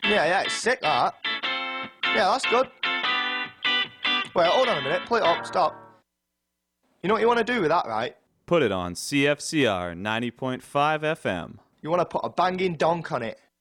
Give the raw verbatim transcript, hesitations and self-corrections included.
Yeah, yeah, it's sick, that. Yeah, that's good. Wait, hold on a minute. Play it up. Stop. You know what you want to do with that, right? Put it on C F C R ninety point five F M. You want to put a banging donk on it.